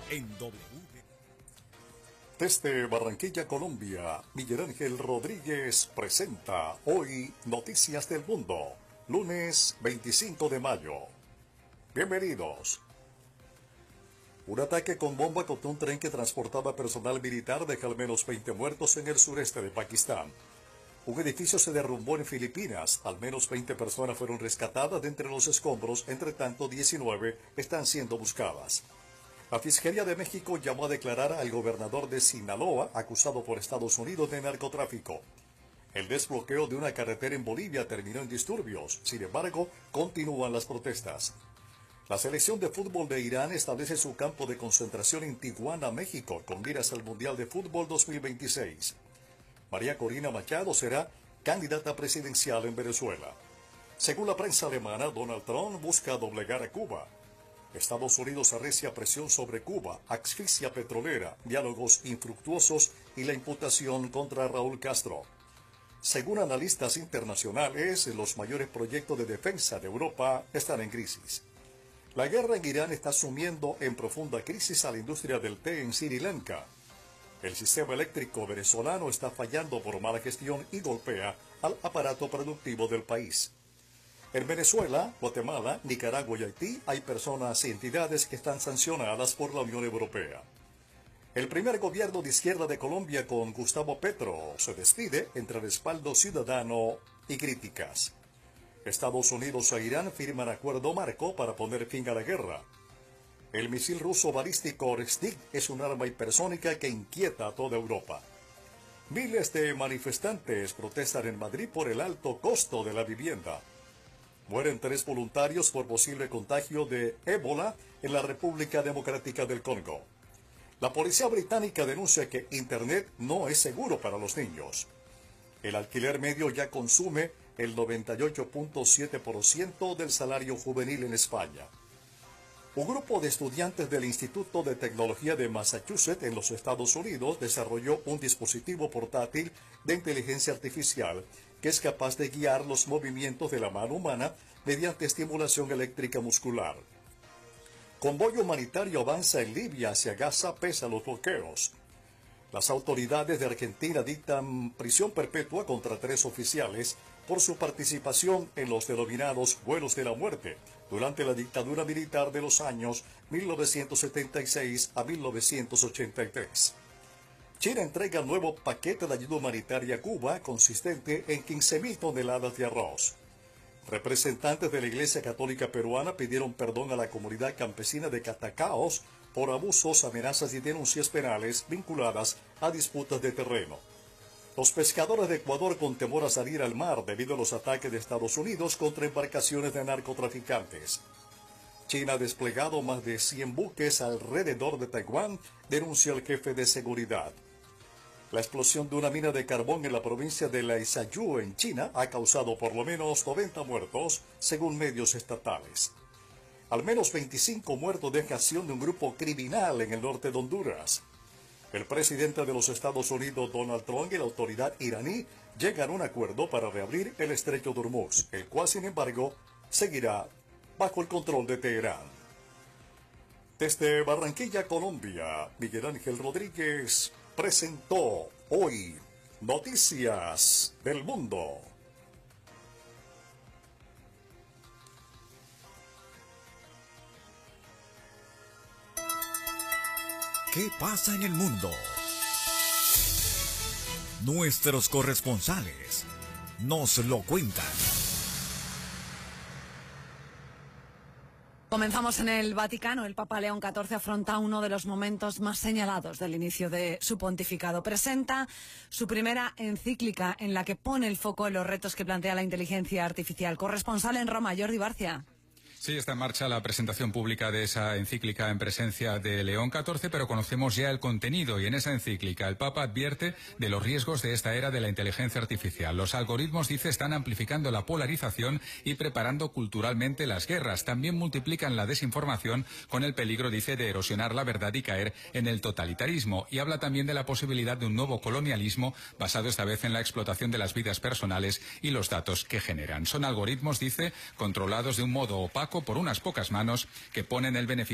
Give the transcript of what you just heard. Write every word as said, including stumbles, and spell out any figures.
en W. Desde Barranquilla, Colombia, Miguel Ángel Rodríguez presenta hoy Noticias del Mundo, lunes veinticinco de mayo. Bienvenidos. Un ataque con bomba contra un tren que transportaba personal militar deja al menos veinte muertos en el sureste de Pakistán. Un edificio se derrumbó en Filipinas, al menos veinte personas fueron rescatadas de entre los escombros, entre tanto diecinueve están siendo buscadas. La Fiscalía de México llamó a declarar al gobernador de Sinaloa, acusado por Estados Unidos de narcotráfico. El desbloqueo de una carretera en Bolivia terminó en disturbios, sin embargo, continúan las protestas. La selección de fútbol de Irán establece su campo de concentración en Tijuana, México, con miras al Mundial de Fútbol dos mil veintiséis. María Corina Machado será candidata presidencial en Venezuela. Según la prensa alemana, Donald Trump busca doblegar a Cuba. Estados Unidos arrecia presión sobre Cuba, asfixia petrolera, diálogos infructuosos y la imputación contra Raúl Castro. Según analistas internacionales, los mayores proyectos de defensa de Europa están en crisis. La guerra en Irán está sumiendo en profunda crisis a la industria del té en Sri Lanka. El sistema eléctrico venezolano está fallando por mala gestión y golpea al aparato productivo del país. En Venezuela, Guatemala, Nicaragua y Haití hay personas y entidades que están sancionadas por la Unión Europea. El primer gobierno de izquierda de Colombia con Gustavo Petro se despide entre respaldo ciudadano y críticas. Estados Unidos e Irán firman acuerdo marco para poner fin a la guerra. El misil ruso balístico Oresnik es un arma hipersónica que inquieta a toda Europa. Miles de manifestantes protestan en Madrid por el alto costo de la vivienda. Mueren tres voluntarios por posible contagio de ébola en la República Democrática del Congo. La policía británica denuncia que Internet no es seguro para los niños. El alquiler medio ya consume el noventa y ocho punto siete por ciento del salario juvenil en España. Un grupo de estudiantes del Instituto de Tecnología de Massachusetts en los Estados Unidos desarrolló un dispositivo portátil de inteligencia artificial que es capaz de guiar los movimientos de la mano humana mediante estimulación eléctrica muscular. Convoy humanitario avanza en Libia hacia Gaza pese a los bloqueos. Las autoridades de Argentina dictan prisión perpetua contra tres oficiales por su participación en los denominados vuelos de la muerte durante la dictadura militar de los años mil novecientos setenta y seis a mil novecientos ochenta y tres. China entrega nuevo paquete de ayuda humanitaria a Cuba consistente en quince mil toneladas de arroz. Representantes de la Iglesia Católica Peruana pidieron perdón a la comunidad campesina de Catacaos por abusos, amenazas y denuncias penales vinculadas a disputas de terreno. Los pescadores de Ecuador con temor a salir al mar debido a los ataques de Estados Unidos contra embarcaciones de narcotraficantes. China ha desplegado más de cien buques alrededor de Taiwán, denunció el jefe de seguridad. La explosión de una mina de carbón en la provincia de Laizhou, en China, ha causado por lo menos noventa muertos, según medios estatales. Al menos veinticinco muertos deja acción de un grupo criminal en el norte de Honduras. El presidente de los Estados Unidos, Donald Trump, y la autoridad iraní llegan a un acuerdo para reabrir el estrecho de Hormuz, el cual, sin embargo, seguirá bajo el control de Teherán. Desde Barranquilla, Colombia, Miguel Ángel Rodríguez presentó hoy Noticias del Mundo. ¿Qué pasa en el mundo? Nuestros corresponsales nos lo cuentan. Comenzamos en el Vaticano. El Papa León catorce afronta uno de los momentos más señalados del inicio de su pontificado. Presenta su primera encíclica en la que pone el foco en los retos que plantea la inteligencia artificial. Corresponsal en Roma, Jordi Barcia. Sí, está en marcha la presentación pública de esa encíclica en presencia de León catorce, pero conocemos ya el contenido y en esa encíclica el Papa advierte de los riesgos de esta era de la inteligencia artificial. Los algoritmos, dice, están amplificando la polarización y preparando culturalmente las guerras. También multiplican la desinformación con el peligro, dice, de erosionar la verdad y caer en el totalitarismo. Y habla también de la posibilidad de un nuevo colonialismo basado esta vez en la explotación de las vidas personales y los datos que generan. Son algoritmos, dice, controlados de un modo opaco por unas pocas manos que ponen el beneficio